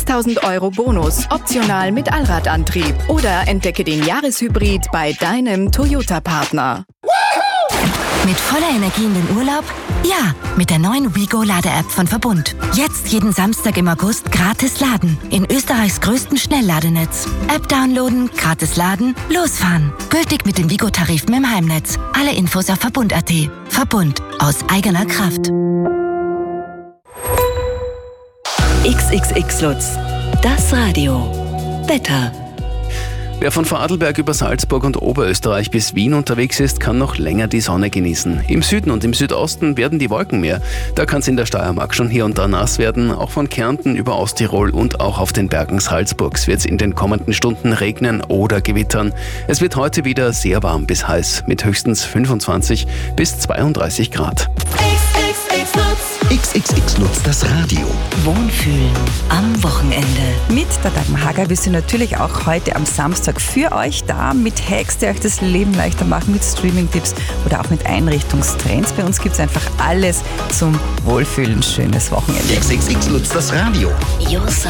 6.000 € Bonus, optional mit Allradantrieb. Oder entdecke den Jahreshybrid bei deinem Toyota-Partner. Mit voller Energie in den Urlaub? Ja, mit der neuen WeGo-Lade-App von Verbund. Jetzt jeden Samstag im August gratis laden. In Österreichs größtem Schnellladenetz. App downloaden, gratis laden, losfahren. Gültig mit den WeGo-Tarifen im Heimnetz. Alle Infos auf Verbund.at. Verbund. Aus eigener Kraft. XXX Lutz. Das Radio. Wetter. Wer von Vorarlberg über Salzburg und Oberösterreich bis Wien unterwegs ist, kann noch länger die Sonne genießen. Im Süden und im Südosten werden die Wolken mehr. Da kann es in der Steiermark schon hier und da nass werden. Auch von Kärnten über Osttirol und auch auf den Bergen Salzburgs wird es in den kommenden Stunden regnen oder gewittern. Es wird heute wieder sehr warm bis heiß mit höchstens 25 bis 32 Grad. XXX Lutz, das Radio. Wohnfühlen am Wochenende. Mit der Dagmar Hager bist du natürlich auch heute am Samstag für euch da mit Hacks, die euch das Leben leichter machen, mit Streaming-Tipps oder auch mit Einrichtungstrends. Bei uns gibt es einfach alles zum Wohlfühlen. Schönes Wochenende. XXX Lutz, das Radio.